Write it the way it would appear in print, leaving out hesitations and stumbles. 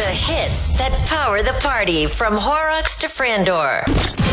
The hits that power the party from Horrocks to Frandor.